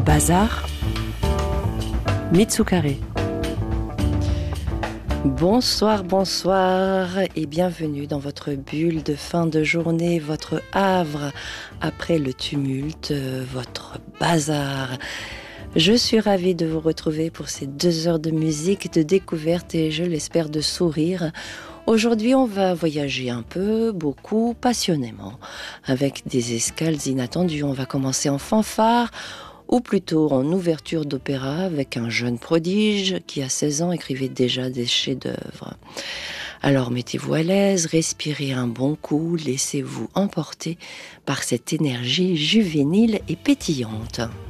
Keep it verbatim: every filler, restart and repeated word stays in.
Bazar, Mitsukare. Bonsoir, bonsoir et bienvenue dans votre bulle de fin de journée, votre havre après le tumulte, votre bazar. Je suis ravie de vous retrouver pour ces deux heures de musique, de découverte et je l'espère de sourire. Aujourd'hui, on va voyager un peu, beaucoup, passionnément, avec des escales inattendues. On va commencer en fanfare, ou plutôt en ouverture d'opéra avec un jeune prodige qui, à seize ans, écrivait déjà des chefs-d'œuvre. Alors mettez-vous à l'aise, respirez un bon coup, laissez-vous emporter par cette énergie juvénile et pétillante.